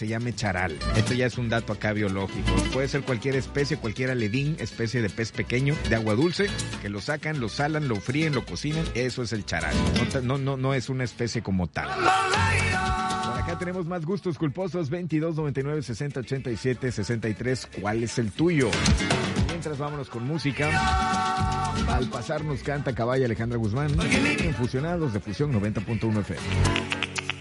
se llame charal. Esto ya es un dato acá biológico. Puede ser cualquier especie, cualquier aledín, especie de pez pequeño, de agua dulce, que lo sacan, lo salan, lo fríen, lo cocinan. Eso es el charal. No es una especie como tal. Por acá tenemos más gustos culposos. 22 99 60 87 63. ¿Cuál es el tuyo? Mientras vámonos con música. Al pasar nos canta Caballa Alejandra Guzmán en Fusionados de Fusión 90.1 FM.